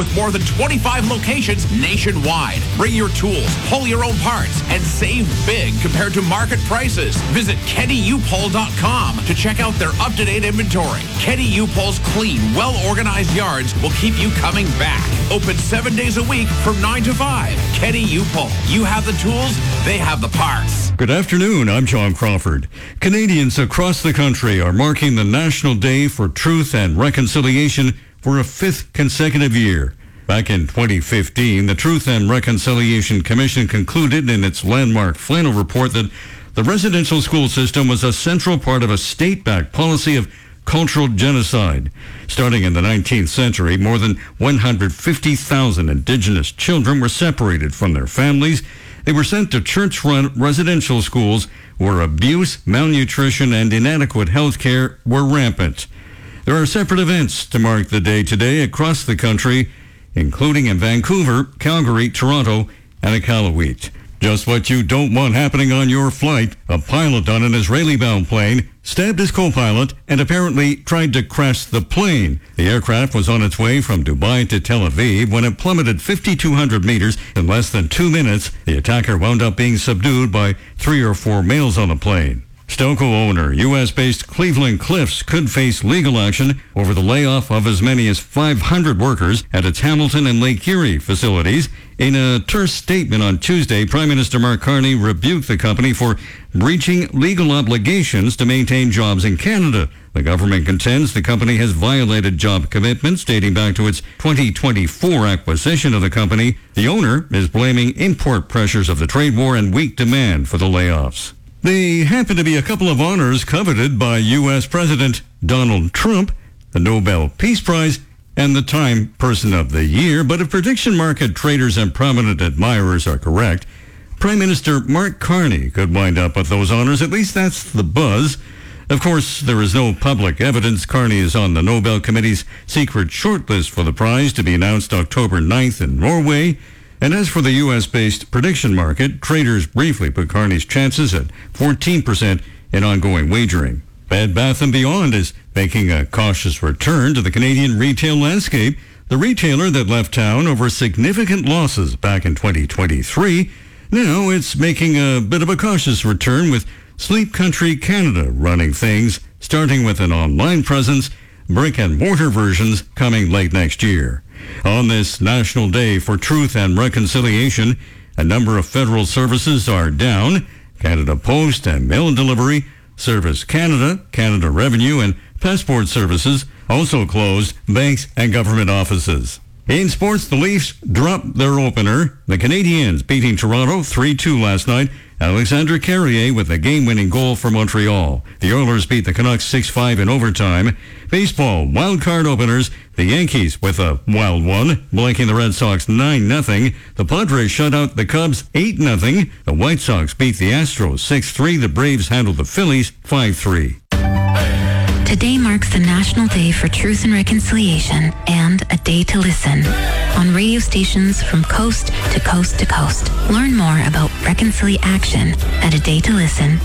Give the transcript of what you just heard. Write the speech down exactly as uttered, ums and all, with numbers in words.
with more than twenty-five locations nationwide. Bring your tools, pull your own parts, and save big compared to market prices. Visit Kenny U Pole dot com to check out their up-to-date inventory. Kenny U-Pole's clean, well-organized yards will keep you coming back. Open seven days a week from nine to five. Kenny U-Pole. You have the tools, they have the parts. Good afternoon, I'm John Crawford. Canadians across the country are marking the National Day for Truth and Reconciliation for a fifth consecutive year. Back in twenty fifteen, the Truth and Reconciliation Commission concluded in its landmark final report that the residential school system was a central part of a state-backed policy of cultural genocide. Starting in the nineteenth century, more than one hundred fifty thousand Indigenous children were separated from their families. They were sent to church-run residential schools where abuse, malnutrition, and inadequate health care were rampant. There are separate events to mark the day today across the country, including in Vancouver, Calgary, Toronto, and Iqaluit. Just what you don't want happening on your flight. A pilot on an Israeli-bound plane stabbed his co-pilot and apparently tried to crash the plane. The aircraft was on its way from Dubai to Tel Aviv when it plummeted fifty-two hundred meters in less than two minutes. The attacker wound up being subdued by three or four males on the plane. Stoco owner, U S-based Cleveland Cliffs could face legal action over the layoff of as many as five hundred workers at its Hamilton and Lake Erie facilities. In a terse statement on Tuesday, Prime Minister Mark Carney rebuked the company for breaching legal obligations to maintain jobs in Canada. The government contends the company has violated job commitments dating back to its twenty twenty-four acquisition of the company. The owner is blaming import pressures of the trade war and weak demand for the layoffs. They happen to be a couple of honors coveted by U S President Donald Trump, the Nobel Peace Prize, and the Time Person of the Year. But if prediction market traders and prominent admirers are correct, Prime Minister Mark Carney could wind up with those honors. At least that's the buzz. Of course, there is no public evidence Carney is on the Nobel Committee's secret shortlist for the prize to be announced October ninth in Norway. And as for the U S-based prediction market, traders briefly put Carney's chances at fourteen percent in ongoing wagering. Bed Bath and Beyond is making a cautious return to the Canadian retail landscape. The retailer that left town over significant losses back in twenty twenty-three, now it's making a bit of a cautious return with Sleep Country Canada running things, starting with an online presence, brick and mortar versions coming late next year. On this National Day for Truth and Reconciliation, a number of federal services are down. Canada Post and Mail Delivery, Service Canada, Canada Revenue, and Passport Services also closed. Banks and government offices. In sports, the Leafs dropped their opener. The Canadiens beating Toronto three two last night. Alexandre Carrier with a game-winning goal for Montreal. The Oilers beat the Canucks six five in overtime. Baseball, wild card openers. The Yankees with a wild one, blanking the Red Sox nine nothing. The Padres shut out the Cubs eight nothing. The White Sox beat the Astros six three. The Braves handled the Phillies five three. Today marks the National Day for Truth and Reconciliation and a day to listen on radio stations from coast to coast to coast. Learn more about Reconciliation at a day to listen